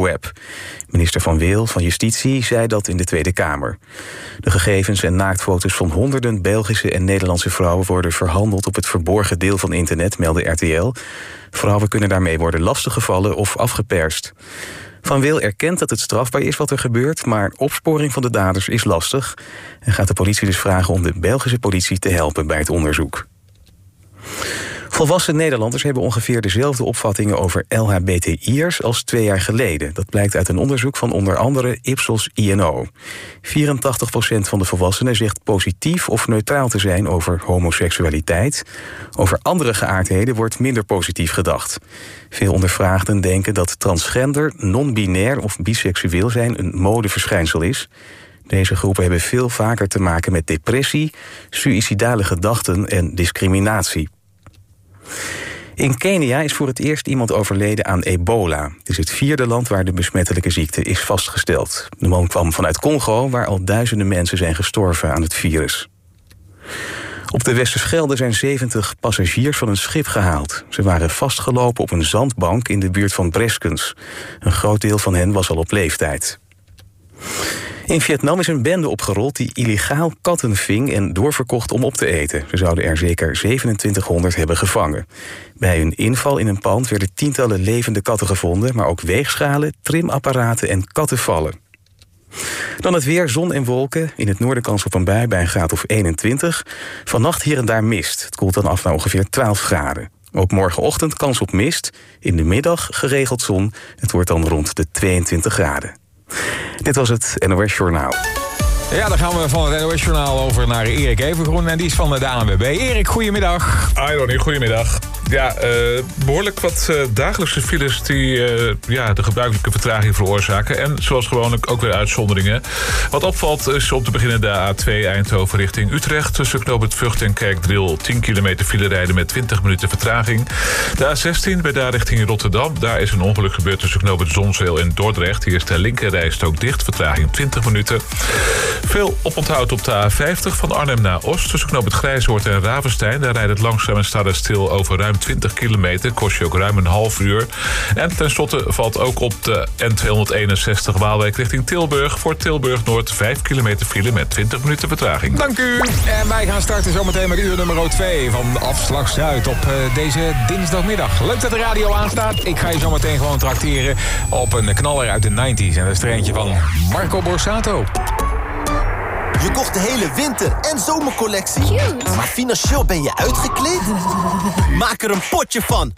web. Minister Van Wil van Justitie zei dat in de Tweede Kamer. De gegevens en naaktfoto's van honderden Belgische en Nederlandse vrouwen worden verhandeld op het verborgen deel van internet, meldde RTL. Vrouwen kunnen daarmee worden lastiggevallen of afgeperst. Van Wil erkent dat het strafbaar is wat er gebeurt, maar opsporing van de daders is lastig en gaat de politie dus vragen om de Belgische politie te helpen bij het onderzoek. Volwassen Nederlanders hebben ongeveer dezelfde opvattingen over LHBTI'ers als 2 jaar geleden. Dat blijkt uit een onderzoek van onder andere Ipsos INO. 84% van de volwassenen zegt positief of neutraal te zijn over homoseksualiteit. Over andere geaardheden wordt minder positief gedacht. Veel ondervraagden denken dat transgender, non-binair of biseksueel zijn een modeverschijnsel is. Deze groepen hebben veel vaker te maken met depressie, suïcidale gedachten en discriminatie. In Kenia is voor het eerst iemand overleden aan ebola. Het is het 4e land waar de besmettelijke ziekte is vastgesteld. De man kwam vanuit Congo, waar al duizenden mensen zijn gestorven aan het virus. Op de Westerschelde zijn 70 passagiers van een schip gehaald. Ze waren vastgelopen op een zandbank in de buurt van Breskens. Een groot deel van hen was al op leeftijd. In Vietnam is een bende opgerold die illegaal katten ving en doorverkocht om op te eten. Ze zouden er zeker 2700 hebben gevangen. Bij hun inval in een pand werden tientallen levende katten gevonden, maar ook weegschalen, trimapparaten en kattenvallen. Dan het weer, zon en wolken. In het noorden kans op een bui bij een graad of 21. Vannacht hier en daar mist. Het koelt dan af naar ongeveer 12 graden. Ook morgenochtend kans op mist. In de middag geregeld zon. Het wordt dan rond de 22 graden. Dit was het NOS Journaal. Ja, dan gaan we van het NOS Journaal over naar Erik Evengroen. En die is van de ANWB. Erik, goedemiddag. Hi Ronnie, goedemiddag. Ja, behoorlijk wat dagelijkse files die de gebruikelijke vertraging veroorzaken. En zoals gewoonlijk ook weer uitzonderingen. Wat opvalt is om te beginnen de A2 Eindhoven richting Utrecht. Tussen knooppunt Vught en Kerkdriel 10 kilometer file rijden met 20 minuten vertraging. De A16 bij daar richting Rotterdam. Daar is een ongeluk gebeurd tussen knooppunt Zonzeel en Dordrecht. Hier is de linkerrijstrook dicht, vertraging 20 minuten. Veel oponthoud op de A50 van Arnhem naar Oost. Tussen knooppunt Grijshoort en Ravenstein. Daar rijdt het langzaam en staat het stil over ruim 20 kilometer. Kost je ook ruim een half uur. En tenslotte valt ook op de N261 Waalwijk richting Tilburg. Voor Tilburg Noord 5 kilometer file met 20 minuten vertraging. Dank u. En wij gaan starten zometeen met uur nummer 2 van Afslag Zuid op deze dinsdagmiddag. Leuk dat de radio aanstaat. Ik ga je zometeen gewoon trakteren op een knaller uit de 90s. En dat is er eentje van Marco Borsato. Je kocht de hele winter- en zomercollectie. Cute. Maar financieel ben je uitgekleed? Maak er een potje van